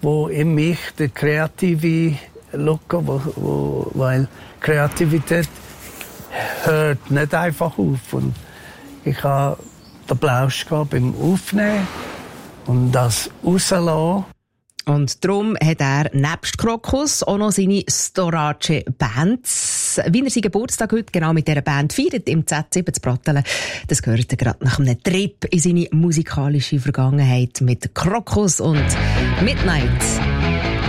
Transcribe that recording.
wo in mich der kreative Look, weil Kreativität hört nicht einfach auf. Und ich habe den Plausch beim Aufnehmen und das rauslassen. Und darum hat er nebst Krokus auch noch seine Storace Bands. Wie er seinen Geburtstag heute genau mit dieser Band feiert, im Z7 zu Brattelen, das gehört er gerade nach einem Trip in seine musikalische Vergangenheit mit Krokus und Midnight.